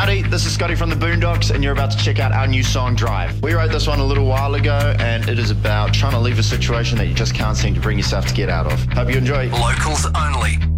Howdy, this is Scotty from the Boondocks, and you're about to check out our new song, Drive. We wrote this one a little while ago, and it is about trying to leave a situation that you just can't seem to bring yourself to get out of. Hope you enjoy. Locals only.